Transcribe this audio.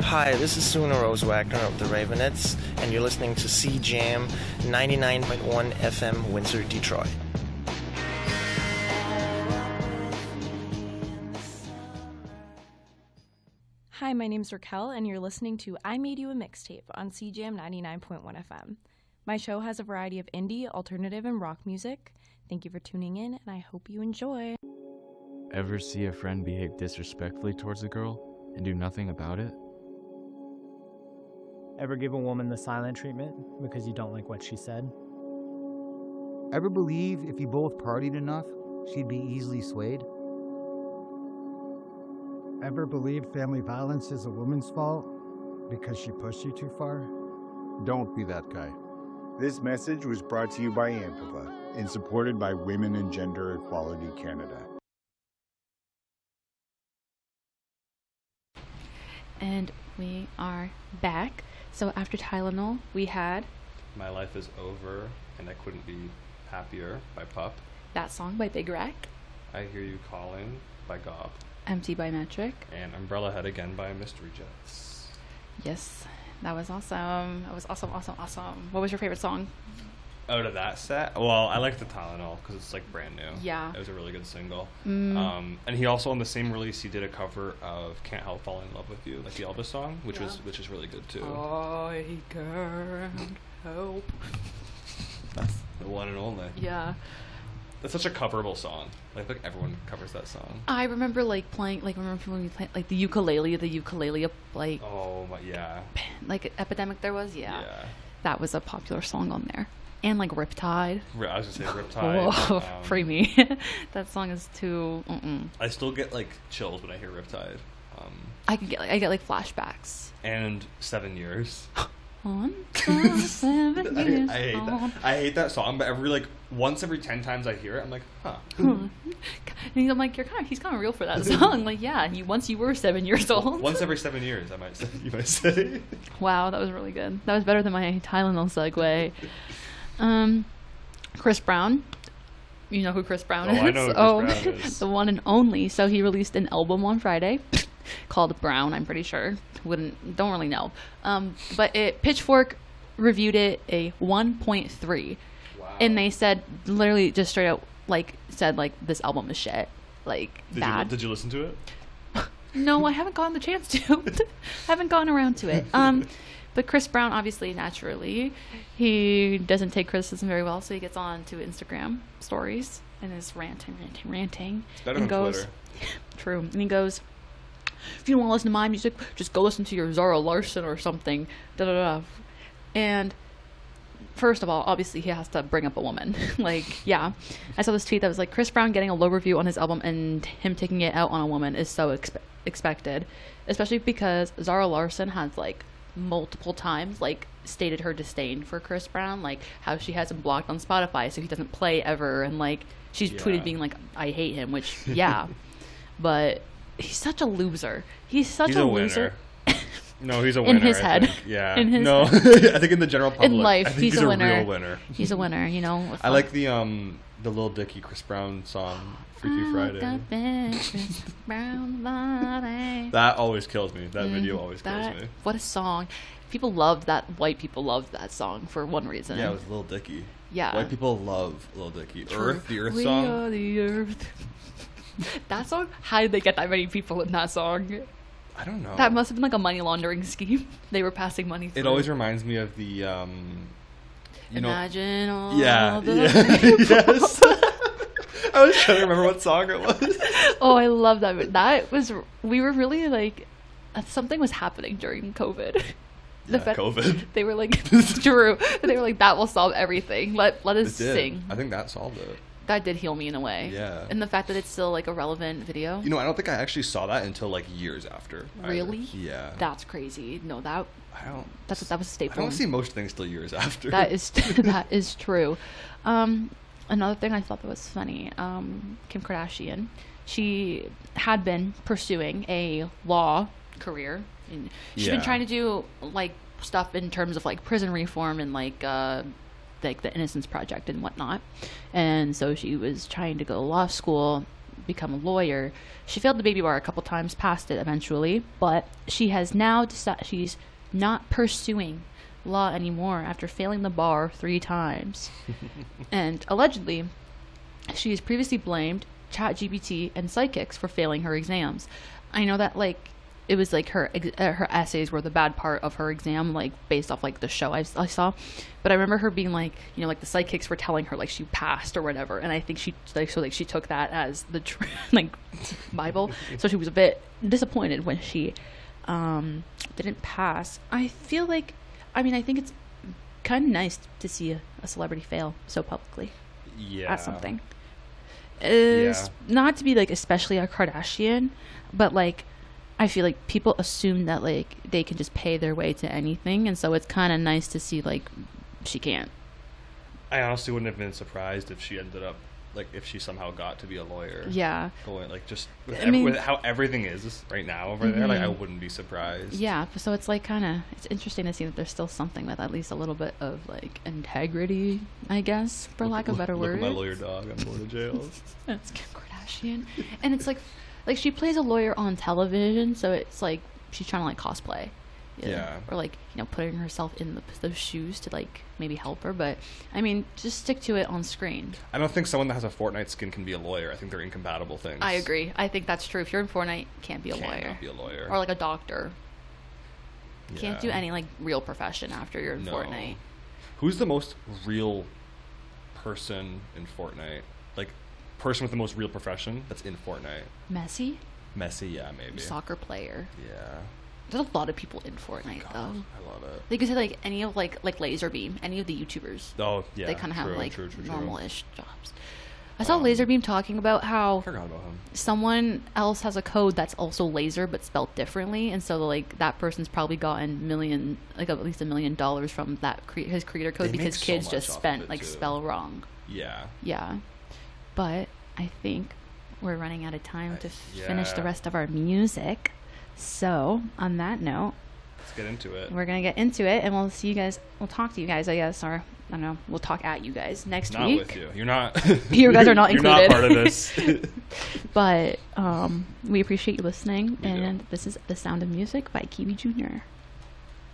Hi, this is Suna Rose Wagner of the Ravenettes, and you're listening to CJAM 99.1 FM, Windsor, Detroit. Hi, my name's Raquel, and you're listening to I Made You a Mixtape on CJAM 99.1 FM. My show has a variety of indie, alternative, and rock music. Thank you for tuning in, and I hope you enjoy. Ever see a friend behave disrespectfully towards a girl and do nothing about it? Ever give a woman the silent treatment because you don't like what she said? Ever believe if you both partied enough, she'd be easily swayed? Ever believe family violence is a woman's fault because she pushed you too far? Don't be that guy. This message was brought to you by AMPAVA and supported by Women and Gender Equality Canada. And we are back. So after Tylenol, we had My Life Is Over and I Couldn't Be Happier by Pup. that song by Big Rack, I Hear You Calling by Gob. Empty by Metric. And Umbrella Head Again by Mystery Jets. Yes, that was awesome. That was awesome. What was your favorite song? Out of that set, well, I like the Tylenol because it's like brand new. Yeah. It was a really good single. And he also on the same release he did a cover of Can't Help Falling in Love with You, like the Elvis song, which is really good too. I can't help. That's the one and only. Yeah. That's such a coverable song. Like everyone covers that song. I remember playing remember when we played like the ukulele like Oh my, yeah. like Epidemic there was Yeah. That was a popular song on there. And like Riptide. I was gonna say Riptide. Whoa, free me. That song is too. I still get like chills when I hear Riptide. I get like flashbacks. And 7 Years. On 7 years. I hate that song, but once every 10 times I hear it, I'm like, huh. And I'm like, he's kind of real for that song. Like, yeah, once you were 7 years old. Once every 7 years, you might say. Wow, that was really good. That was better than my Tylenol segue. Chris Brown. You know who Chris Brown is? I know who Chris Brown is. The one and only. So he released an album on Friday called Brown, I'm pretty sure. Don't really know. But Pitchfork reviewed it a 1.3. Wow. And they said, literally just straight out, said this album is shit. Bad. Did you listen to it? No, I haven't gotten the chance to. Haven't gotten around to it. But Chris Brown, obviously, naturally, he doesn't take criticism very well, so he gets on to Instagram stories and is ranting. It's better and than goes, Twitter. True. And he goes, if you don't want to listen to my music, just go listen to your Zara Larsson or something. Da-da-da. And first of all, obviously, he has to bring up a woman. Yeah. I saw this tweet that was like, Chris Brown getting a low review on his album and him taking it out on a woman is so expected. Especially because Zara Larsson has, multiple times stated her disdain for Chris Brown, how she has him blocked on Spotify so he doesn't play ever, and she's tweeted being I hate him, which but he's such a loser. He's a loser. No, he's a winner in his head. Yeah. In his head. I think in the general public, in life, I think he's a winner. Real winner. He's a winner. I like the Lil Dicky Chris Brown song Freaky Friday. That always kills me. That video always kills me. What a song. People loved that. White people loved that song for one reason. Yeah, it was Lil Dicky. Yeah. White people love Lil Dicky. True. The Earth we song. We are the Earth. That song? How did they get that many people in that song? I don't know. That must have been a money laundering scheme. They were passing money through. It always reminds me of the, Imagine all the yes. I was trying to remember what song it was. Oh, I love that. We were really something was happening during COVID. COVID. They were Drew. They were that will solve everything. Let us sing. I think that solved it. That did heal me in a way. Yeah. And the fact that it's still a relevant video. I don't think I actually saw that until years after. Really? Either. Yeah. That's crazy. No, that was a staple. I don't see most things till years after. That is true. Another thing I thought that was funny, Kim Kardashian, she had been pursuing a law career. And she's been trying to do stuff in terms of prison reform and the Innocence Project and whatnot. And so she was trying to go to law school, become a lawyer. She failed the baby bar a couple times, passed it eventually, but she has now decided she's not pursuing law anymore after failing the bar 3 times. And allegedly, she has previously blamed ChatGPT and psychics for failing her exams. I know that, like, it was like her essays were the bad part of her exam, like based off like the show I saw. But I remember her being like, you know, like the psychics were telling her like she passed or whatever, and I think she she took that as the like Bible. So she was a bit disappointed when she didn't pass. I feel like, I mean, I think it's kind of nice to see a celebrity fail so publicly at something. Not to be like especially a Kardashian, but like, I feel like people assume that like they can just pay their way to anything, and so it's kind of nice to see like she can't. I honestly wouldn't have been surprised if she ended up like if she somehow got to be a lawyer. Yeah. Going like just with how everything is right now over there, like I wouldn't be surprised. Yeah, so it's like it's interesting to see that there's still something with at least a little bit of like integrity, I guess, for lack of better words. Look at my lawyer dog. I'm going to jail. That's Kim Kardashian, and it's like she plays a lawyer on television, so it's like she's trying to like cosplay. Yeah. Or like, you know, putting herself in those shoes to like maybe help her, but I mean, just stick to it on screen. I don't think someone that has a Fortnite skin can be a lawyer. I think they're incompatible things. I agree. I think that's true. If you're in Fortnite, can't be a lawyer. Not be a lawyer. Or like a doctor. Yeah. Can't do any like real profession after you're in Fortnite. Who's the most real person in Fortnite? Like, person with the most real profession that's in Fortnite? Messi, yeah, maybe. Soccer player. Yeah. There's a lot of people in Fortnite, though. I love it. They could say, like, any of, like Laserbeam, any of the YouTubers. Oh, yeah. They kind of have, like, true. normal-ish jobs. I saw Laserbeam talking about how I forgot about him. Someone else has a code that's also laser but spelled differently, and so, like, that person's probably gotten at least $1 million from that his creator code because kids just spell wrong. Yeah. Yeah. But I think we're running out of time to finish the rest of our music. So, on that note, let's get into it. We're going to get into it, and we'll see you guys. We'll talk to you guys, I guess, or I don't know. We'll talk at you guys next week. Not with you. You're not. You guys are not included. You're not part of this. But we appreciate you listening, and this is The Sound of Music by Kiwi Jr.